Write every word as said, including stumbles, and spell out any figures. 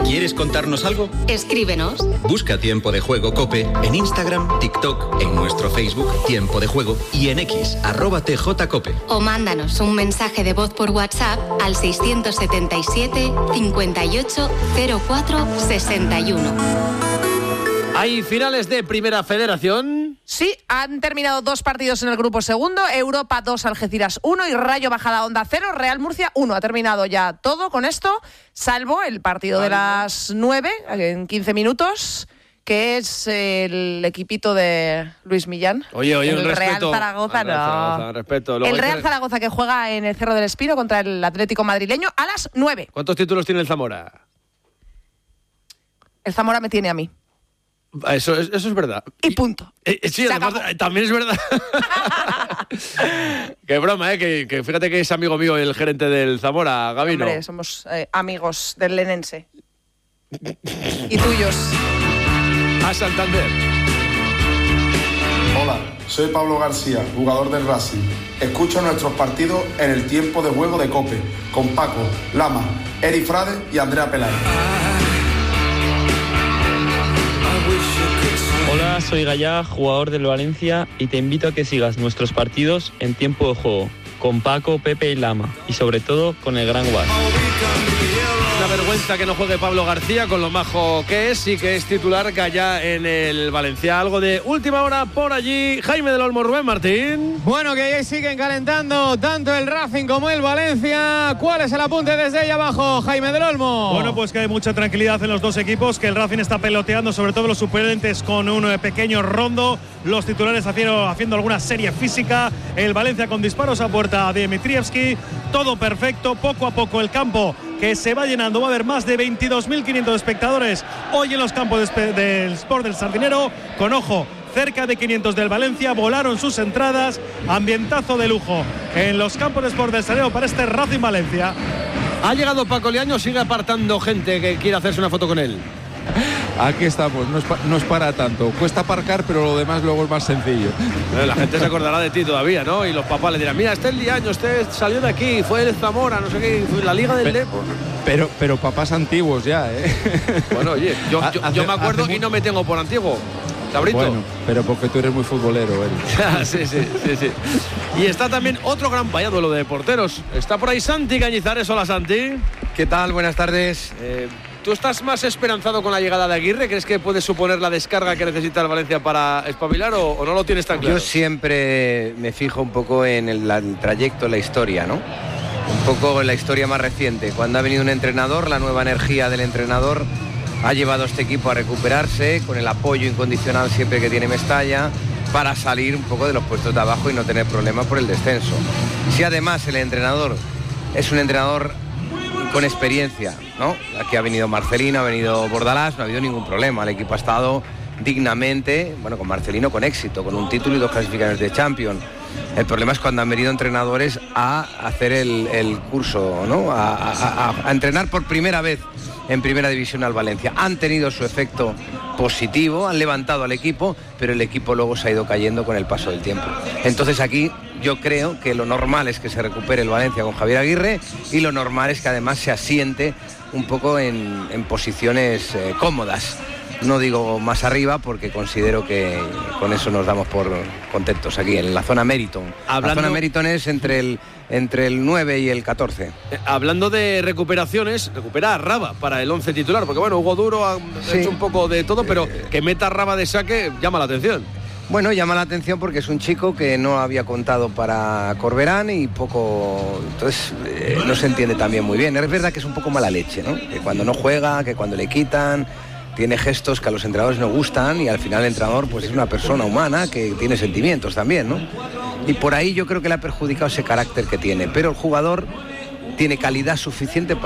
¿Quieres contarnos algo? Escríbenos. Busca Tiempo de Juego COPE en Instagram, TikTok, en nuestro Facebook Tiempo de Juego y en X, arroba tjcope. O mándanos un mensaje de voz por WhatsApp al seiscientos setenta y siete, cincuenta y ocho, cero cuatro, sesenta y uno. ¿Hay finales de Primera Federación? Sí, han terminado dos partidos en el grupo segundo, Europa dos, Algeciras uno y Rayo Majadahonda cero, Real Murcia uno. Ha terminado ya todo con esto, salvo el partido vale. de las nueve, en quince minutos, que es el equipito de Luis Millán. Oye, oye, el un Real respeto. Zaragoza, no. Zaragoza, respeto. Luego el Real que... Zaragoza que juega en el Cerro del Espino contra el Atlético madrileño a las nueve. ¿Cuántos títulos tiene el Zamora? El Zamora me tiene a mí. Eso, eso es verdad. Y punto. Eh, eh, sí, además, también es verdad. Qué broma, ¿eh? Que, que fíjate que es amigo mío el gerente del Zamora, Gabino. Hombre, somos eh, amigos del lenense. Y tuyos. A Santander. Hola, soy Pablo García, jugador del Racing. Escucho nuestros partidos en el Tiempo de Juego de COPE, con Paco, Lama, Eri Frade y Andrea Peláez. Hola, soy Gallá, jugador del Valencia, y te invito a que sigas nuestros partidos en Tiempo de Juego, con Paco, Pepe y Lama, y sobre todo con el Gran Guas. Una vergüenza que no juegue Pablo García, con lo majo que es y que es titular Gallá en el Valencia. Algo de última hora por allí, Jaime del Olmo, Rubén Martín. Bueno, que ahí siguen calentando tanto el Racing como el Valencia. ¿Cuál es el apunte desde ahí abajo, Jaime del Olmo? Bueno, pues que hay mucha tranquilidad en los dos equipos, que el Racing está peloteando, sobre todo los suplentes, con un pequeño rondo, los titulares haciendo, haciendo alguna serie física, el Valencia con disparos a puerta de Dmitrievski, todo perfecto, poco a poco el campo que se va llenando, va a haber más de veintidós mil quinientos espectadores hoy en los campos de, del Sport del Sardinero, con ojo, cerca de quinientos del Valencia, volaron sus entradas, ambientazo de lujo en los campos de Sport del Sardinero para este Racing Valencia. Ha llegado Paco Liaño, sigue apartando gente que quiere hacerse una foto con él. Aquí estamos, no es, pa- no es para tanto. Cuesta aparcar, pero lo demás luego es más sencillo. La gente se acordará de ti todavía, ¿no? Y los papás le dirán, mira, este es Liaño, este salió de aquí, fue el Zamora, no sé qué, fue la Liga del Depor. Pero, pero papás antiguos ya, ¿eh? Bueno, oye, yo, yo, hace, yo me acuerdo hace y no me tengo por antiguo. Cabrito. Bueno, pero porque tú eres muy futbolero, ¿eh? sí, sí, sí, sí. Y está también otro gran vaya duelo de porteros. Está por ahí Santi Cañizares. Hola, Santi. ¿Qué tal? Buenas tardes. Eh, ¿Tú estás más esperanzado con la llegada de Aguirre? ¿Crees que puede suponer la descarga que necesita el Valencia para espabilar o, o no lo tienes tan claro? Yo siempre me fijo un poco en el, el trayecto, la historia, ¿no? Un poco en la historia más reciente. Cuando ha venido un entrenador, la nueva energía del entrenador ha llevado a este equipo a recuperarse con el apoyo incondicional siempre que tiene Mestalla para salir un poco de los puestos de abajo y no tener problemas por el descenso. Si además el entrenador es un entrenador con experiencia, ¿no? Aquí ha venido Marcelino, ha venido Bordalás, no ha habido ningún problema. El equipo ha estado dignamente, bueno, con Marcelino con éxito, con un título y dos clasificaciones de Champions. El problema es cuando han venido entrenadores a hacer el, el curso, ¿no? A, a, a, a entrenar por primera vez en Primera División al Valencia. Han tenido su efecto positivo, han levantado al equipo, pero el equipo luego se ha ido cayendo con el paso del tiempo. Entonces aquí yo creo que lo normal es que se recupere el Valencia con Javier Aguirre y lo normal es que además se asiente un poco en, en posiciones eh, cómodas. No digo más arriba porque considero que con eso nos damos por contentos aquí, en la zona Meriton. Hablando... La zona Meriton es entre el, entre el nueve y el catorce. Eh, hablando de recuperaciones, recupera a Raba para el once titular, porque bueno, Hugo Duro ha sí. hecho un poco de todo, pero que meta a Raba de saque llama la atención. Bueno, llama la atención porque es un chico que no había contado para Corberán y poco... Entonces eh, no se entiende también muy bien. Es verdad que es un poco mala leche, ¿no? Que cuando no juega, que cuando le quitan... Tiene gestos que a los entrenadores no gustan y al final el entrenador pues es una persona humana que tiene sentimientos también, ¿no? Y por ahí yo creo que le ha perjudicado ese carácter que tiene. Pero el jugador tiene calidad suficiente para